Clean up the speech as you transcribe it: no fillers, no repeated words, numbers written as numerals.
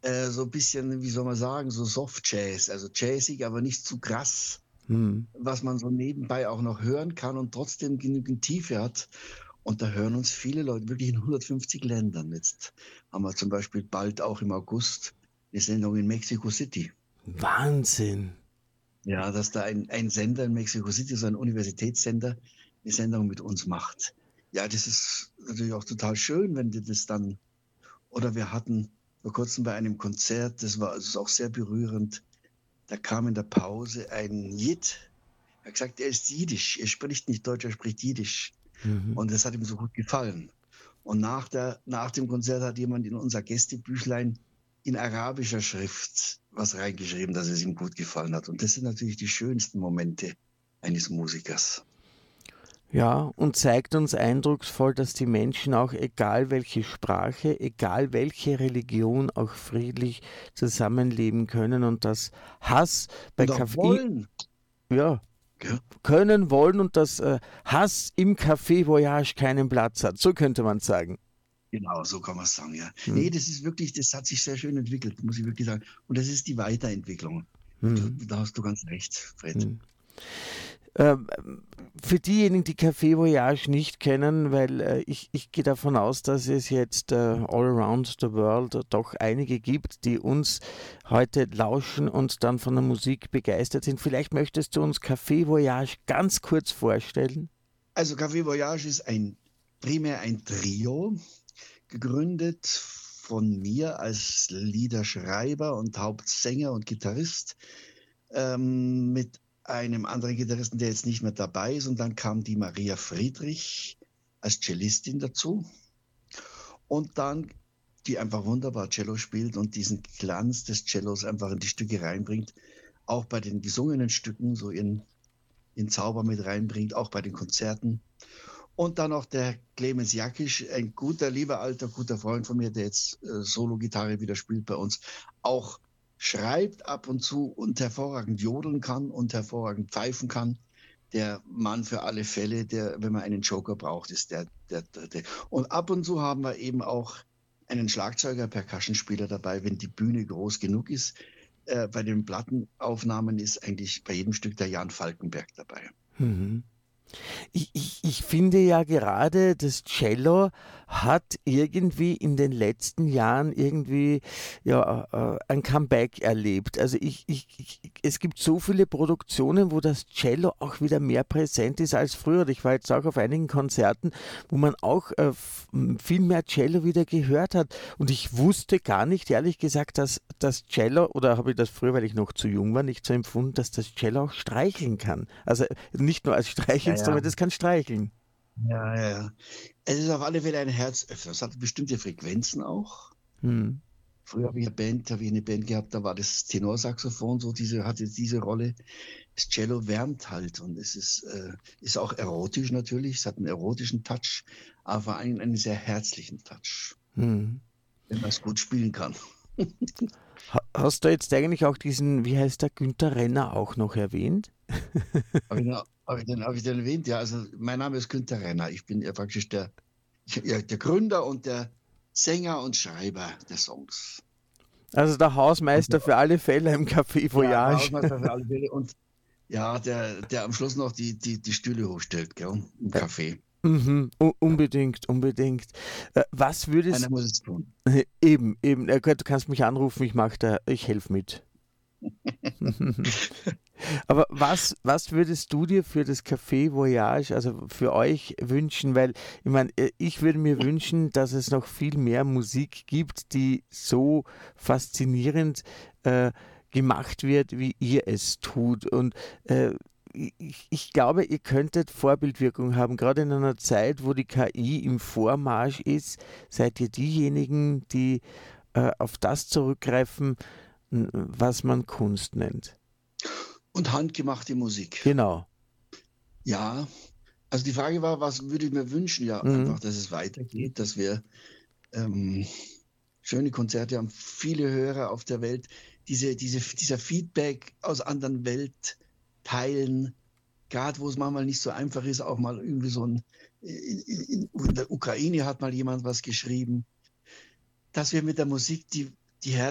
so ein bisschen, wie soll man sagen, so Soft Jazz, also jazzig, aber nicht zu krass, Mhm. was man so nebenbei auch noch hören kann und trotzdem genügend Tiefe hat. Und da hören uns viele Leute wirklich in 150 Ländern. Jetzt haben wir zum Beispiel bald auch im August eine Sendung in Mexico City. Wahnsinn. Ja, dass da ein Sender in Mexico City, so ein Universitätssender, eine Sendung mit uns macht. Ja, das ist natürlich auch total schön, wenn wir das dann, oder wir hatten vor kurzem bei einem Konzert, das ist auch sehr berührend, da kam in der Pause ein Jid, er hat gesagt, er ist Jiddisch, er spricht nicht Deutsch, er spricht Jiddisch. Mhm. Und das hat ihm so gut gefallen. Und nach dem Konzert hat jemand in unser Gästebüchlein in arabischer Schrift was reingeschrieben, dass es ihm gut gefallen hat. Und das sind natürlich die schönsten Momente eines Musikers. Ja, und zeigt uns eindrucksvoll, dass die Menschen auch, egal welche Sprache, egal welche Religion, auch friedlich zusammenleben können und dass Hass bei Und auch Kaffee, wollen. ja, Gell? können, wollen und dass Hass im Café Voyage keinen Platz hat. So könnte man sagen. Genau, so kann man es sagen, ja. Hm. Nee, das ist wirklich, das hat sich sehr schön entwickelt, muss ich wirklich sagen. Und das ist die Weiterentwicklung. Hm. Da hast du ganz recht, Fred. Hm. Ähm, für diejenigen, die Café Voyage nicht kennen, weil ich gehe davon aus, dass es jetzt all around the world doch einige gibt, die uns heute lauschen und dann von der Musik begeistert sind. Vielleicht möchtest du uns Café Voyage ganz kurz vorstellen? Also Café Voyage ist primär ein Trio, gegründet von mir als Liederschreiber und Hauptsänger und Gitarrist, mit einem anderen Gitarristen, der jetzt nicht mehr dabei ist. Und dann kam die Maria Friedrich als Cellistin dazu. Und dann, die einfach wunderbar Cello spielt und diesen Glanz des Cellos einfach in die Stücke reinbringt, auch bei den gesungenen Stücken so in Zauber mit reinbringt, auch bei den Konzerten. Und dann noch der Clemens Jakisch, ein guter, lieber, alter, guter Freund von mir, der jetzt Solo-Gitarre wieder spielt bei uns, auch schreibt ab und zu und hervorragend jodeln kann und hervorragend pfeifen kann. Der Mann für alle Fälle, der, wenn man einen Joker braucht, ist der Dritte. Und ab und zu haben wir eben auch einen Schlagzeuger, Percussionspieler dabei, wenn die Bühne groß genug ist. Bei den Plattenaufnahmen ist eigentlich bei jedem Stück der Jan Falkenberg dabei. Mhm. Ich finde ja gerade, das Cello hat irgendwie in den letzten Jahren irgendwie ja, ein Comeback erlebt. Also es gibt so viele Produktionen, wo das Cello auch wieder mehr präsent ist als früher. Ich war jetzt auch auf einigen Konzerten, wo man auch viel mehr Cello wieder gehört hat. Und ich wusste gar nicht, ehrlich gesagt, dass das Cello, oder habe ich das früher, weil ich noch zu jung war, nicht so empfunden, dass das Cello auch streicheln kann. Also nicht nur als Ja, ja. Streichinstrument, es kann streicheln. Ja, ja, ja. Es ist auf alle Fälle ein Herzöffner. Es hat bestimmte Frequenzen auch. Hm. Früher habe ich eine Band gehabt, da war das Tenorsaxophon so, hatte diese Rolle. Das Cello wärmt halt und ist auch erotisch natürlich. Es hat einen erotischen Touch, aber vor allem einen sehr herzlichen Touch, Hm. wenn man es gut spielen kann. Hast du jetzt eigentlich auch diesen, wie heißt der, Günther Renner auch noch erwähnt? Hab ich den erwähnt? Ja, also mein Name ist Günther Renner. Ich bin ja praktisch der Gründer und der Sänger und Schreiber der Songs. Also der Und Hausmeister für alle Fälle im Café ja, der Voyage. Hausmeister für alle Fälle und ja, der am Schluss noch die Stühle hochstellt, gell, im Café. Mhm, unbedingt, unbedingt. Was Einer würdest muss es tun. eben, gut, du kannst mich anrufen, ich helfe mit. Aber was würdest du dir für das Café Voyage, also für euch wünschen? Weil, ich meine, ich würde mir wünschen, dass es noch viel mehr Musik gibt, die so faszinierend äh, gemacht wird, wie ihr es tut. Und ich glaube, ihr könntet Vorbildwirkung haben. Gerade in einer Zeit, wo die KI im Vormarsch ist, seid ihr diejenigen, die auf das zurückgreifen, was man Kunst nennt. Und handgemachte Musik. Genau. Ja, also die Frage war, was würde ich mir wünschen? Ja, Mhm. einfach, dass es weitergeht, dass wir ähm, schöne Konzerte haben, viele Hörer auf der Welt, dieser Feedback aus anderen Weltteilen, gerade wo es manchmal nicht so einfach ist, auch mal irgendwie in der Ukraine hat mal jemand was geschrieben, dass wir mit der Musik die